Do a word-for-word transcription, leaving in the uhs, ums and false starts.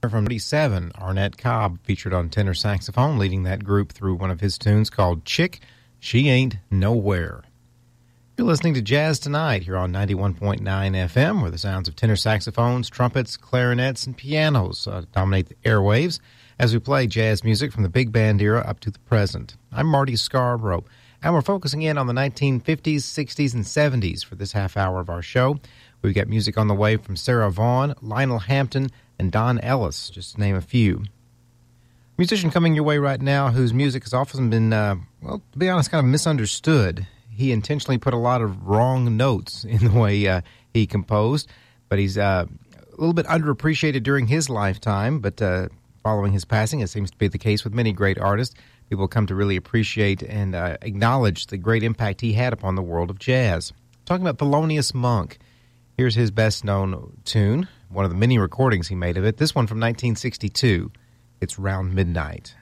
From eighty-seven, Arnett Cobb featured on tenor saxophone, leading that group through one of his tunes called Chick, She Ain't Nowhere. You're listening to Jazz Tonight here on ninety-one point nine F M, where the sounds of tenor saxophones, trumpets, clarinets, and pianos uh, dominate the airwaves as we play jazz music from the big band era up to the present. I'm Marty Scarborough, and we're focusing in on the nineteen fifties, sixties, and seventies for this half hour of our show. We've got music on the way from Sarah Vaughan, Lionel Hampton, and Don Ellis, just to name a few. Musician coming your way right now whose music has often been, uh, well, to be honest, kind of misunderstood. He intentionally put a lot of wrong notes in the way uh, he composed, but he's uh, a little bit underappreciated during his lifetime, but uh, following his passing, it seems to be the case with many great artists. People come to really appreciate and uh, acknowledge the great impact he had upon the world of jazz. Talking about Thelonious Monk. Here's his best-known tune, one of the many recordings he made of it. This one from nineteen sixty-two. It's Round Midnight.